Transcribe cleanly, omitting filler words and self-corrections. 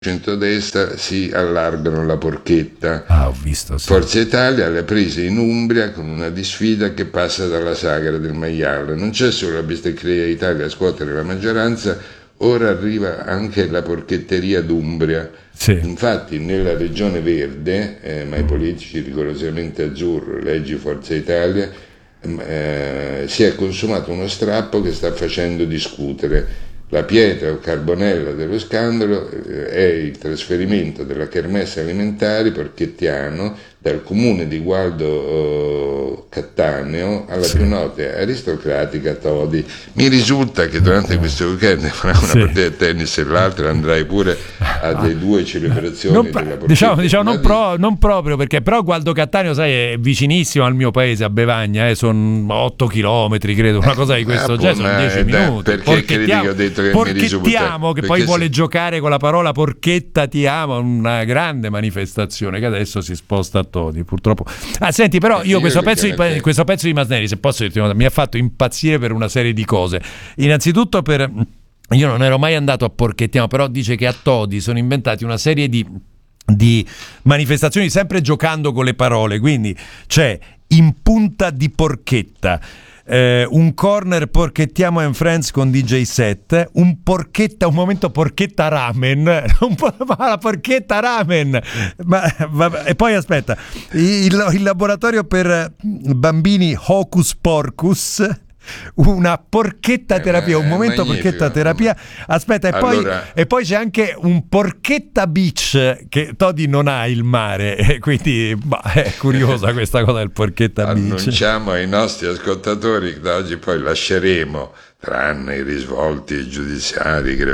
centrodestra si allargano la porchetta. Ho visto, sì. Forza Italia le ha prese in Umbria con una disfida che passa dalla sagra del maiale. Non c'è solo la bisteccheria Italia a scuotere la maggioranza, ora arriva anche la porchetteria d'Umbria. Sì. Infatti nella regione verde, ma i politici rigorosamente azzurro, leggi Forza Italia, si è consumato uno strappo che sta facendo discutere. La pietra o carbonella dello scandalo è il trasferimento della kermesse alimentari porchettiano dal comune di Gualdo Cattaneo alla più nota aristocratica Todi. Mi risulta che durante questo weekend farà una partita di tennis e l'altra andrai pure a delle due celebrazioni della diciamo non proprio, perché però Gualdo Cattaneo, sai, è vicinissimo al mio paese, a Bevagna, sono 8 chilometri credo, una cosa di questo genere, sono 10 minuti. Perché credi che ho detto che mi risulta? Che poi vuole giocare con la parola porchetta ti amo, una grande manifestazione che adesso si sposta a Todi, purtroppo. Senti, però io questo pezzo di Masneri, se posso dirti, mi ha fatto impazzire per una serie di cose. Innanzitutto io non ero mai andato a Porchettiamo, però dice che a Todi sono inventati una serie di manifestazioni sempre giocando con le parole, quindi c'è in punta di porchetta, un corner Porchettiamo and Friends con DJ set, un momento porchetta ramen, la porchetta ramen, e poi aspetta, il laboratorio per bambini Hocus Pocus, una porchetta terapia, un momento porchetta terapia. Aspetta, e poi c'è anche un porchetta beach, che Todi non ha il mare, quindi è curiosa questa cosa del porchetta beach. Annunciamo ai nostri ascoltatori che da oggi poi lasceremo, tranne i risvolti giudiziari